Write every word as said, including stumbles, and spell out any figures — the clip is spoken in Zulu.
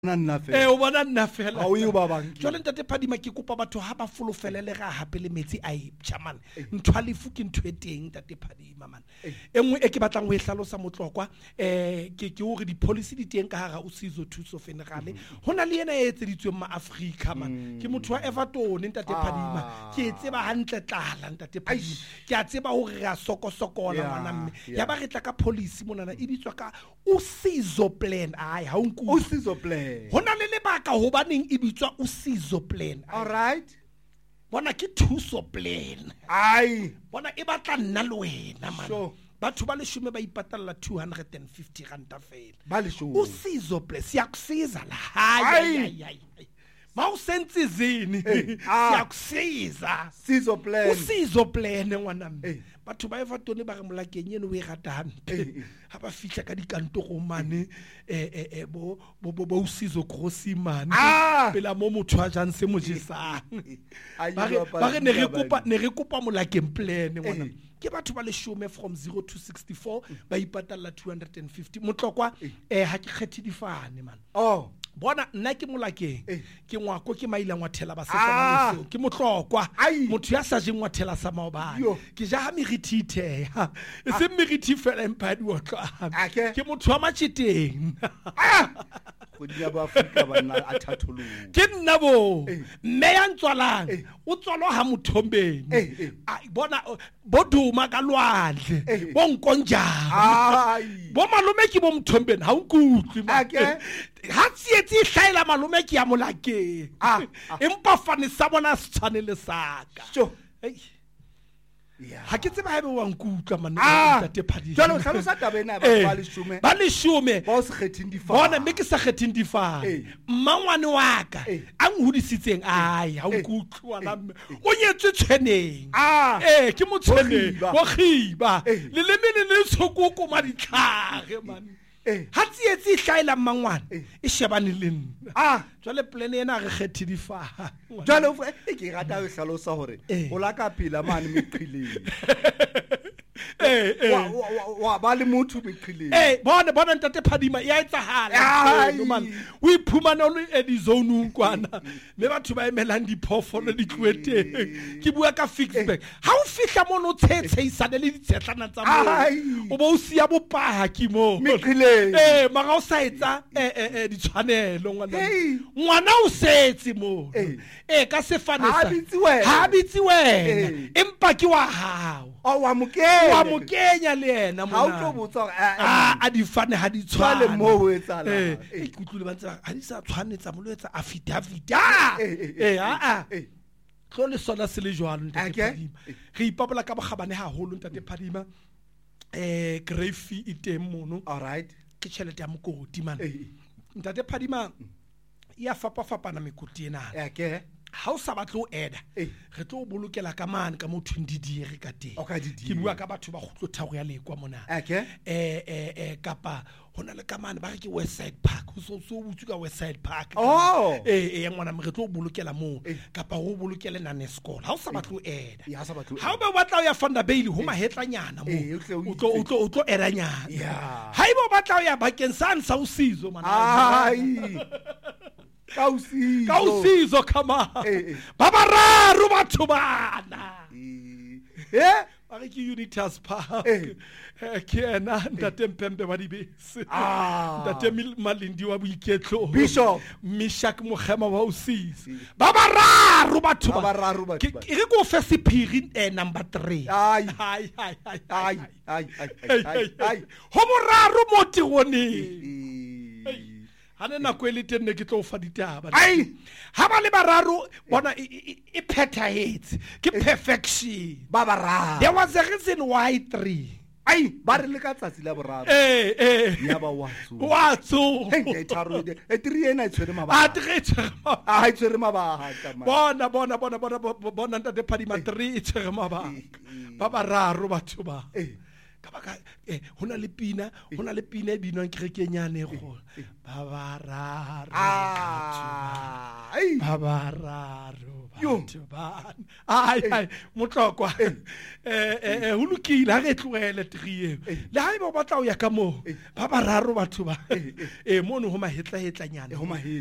eh o bona nna fela a o yo ba bang jole ntate Phadima ke kopa batho ha ba folofelele ga hape le metsi a ipcha man ntwa lefu ke ntwe teng ntate Phadima man engwe e ke batlang go e hlalosa motlokwa eh ke ke hore di policy di teng ka hara o Sizo Thuso Funeral hona le yena e etseditsweng ma Africa man ke motho wa Everton ntate Phadima ke tseba hantle tlala ntate Phadima ke a tseba hore ra soko sokola ngwana mme ya ba re tla ka policy monana e bitswa ka o Sizo plan ai ha o nku o Sizo plan hona le lebaka hobaneng e bitswa o Sizo plan all right bona ke thuso plan ai bona e batla nna le wena man sure. Batho ba leshume ba ipatalla two hundred fifty rand fela ba leshume o Sizo plan siyakusiza la hayi hayi ma o sentse zini siyakusiza Sizo plan o Sizo plan ngwana mme batho ba Everton ba re molakeng eno o e ratang ha ba fihla ka dikantoro mane eh eh bo bo bo Sizo Grossi mane pela mo motho a jang se mojesang ba re ne re kopa ne re kopa molakeng plan ngwana ke batho ba leshume from zero to sixty-four ba ipatalla two hundred fifty motlokwa eh ha ke kgethi difane man oh bona nna ke molakeng ke ngwako ke maila ngwathela ba setšana leseo ke motlokwa motho ya sa jeng ngwathela sa maobane ke ja ha merithithe e se merithi fela empadi wa tla ke motho wa matšheteng go dia ba Afrika ba nna a thatholo ke nna bo mme ya ntswalang o tswalo ha mothombeni bona boduma ka lwandle bo nkonjana bo malume ke bo mthombeni ha o nkutli ha tsietsi e hlaela malume ke ya molakeng empa fane sa bona se tshwanele saka ha ke tseba haebe wa nkutla manna ntate Phadima jalo hlalo sa tabena ba leshume ba leshume ba o se khething difa bona mme ke sa khething difa mmangwane wa ka a nghodisitseng ai ha o nkutlwa la o nyetswe tshweneng eh ke motshweneng wa khiba le le mene le tshokoko ma ditlhage man ha tsietsi hlaela mmangwane e shebane le nna ah jwale plan ena re kgethi difa jwale e ke rata go hlalosa hore o la ka pila mane meqhileng eh eh wa ba le motho meqhileng eh bona bona ntate Phadima ya etsahala no man o iphumana o le di zone kwana me batho ba emelang diphofolo di tlueteng ke bua ka Fixback ha o fihla mono tshetseisane le ditshetlana tsa mo o bo o sia bopaha ke mo meqhileng eh mara o sa etsa eh eh ditshwanelo ngwana ngwana o setse mo eh ka sefane sa ha bitsi wena empa ke wa hao o wa mokenya wa mokenya le yena ha o tlo botsa a a di fane ha di tshwane mo ho etsala eh e kutlule ba ntse ha di sa tshwanetsa mo lo etsa affidavit ah eh a a tlo le sona se le jwalo ntate Phadima re ipabola ka bogabane ha holo ntate Phadima eh grave iteng mono all right ke tšhelete ya mokoti man ntate Phadima ya fapa fapana mekoti ena okay ha o sa batlo eda re tlo bolokela ka mane ka motho ndidi re ka teng ke bua ka batho ba gutlo thago ya lekwa mona okay eh eh eh kapa hona le ka mane ba re ke West Side Park so so butsu ka West Side Park oh eh eh ngwana re tlo bolokela mo kapa go bolokele nane school ha o sa batlo eda ya sa batlo ha o ba batla ya Fanda Bailey ho mahetlanyana mo o tlo o tlo o tlo eranyana ha ibo batla ya bakeng san sa o Sizo man ai ka o Sizo ka o Sizo kama ba bararo batho bana eh ba re ke Unitas Park ke ena ntate Mpembe wa dibese ntate Malindi wa boiketlo Bishop Mishak Mogema wa o Sizo ba bararo batho ba bararo batho ke re go fe sephiri number three ai ai ai ai ai ai ai ho boraro mo tirone hane na kwele tenne ke tlo fa ditaba ai ha ba le bararo bona e phethahetse ke perfection ba bararo there was a reason why three ai ba re le ka tsatsi la boraro eh eh ya ba watso watso e tharo e three ena itshwere mabaka a tshwere a itshwere mabaka bona bona bona bona bona ntate Phadima three itshwere mabaka ba bararo batho ba ka baka eh hona le pina hona le pina e binwang kerekenyane go ba bararo ah ai ba bararo yo ai ai motlokwa eh eh ho lokile ha re tlogele trie le ha eba o batla o ya ka mo ba bararo batho ba eh mono ho mahetla hetlanyana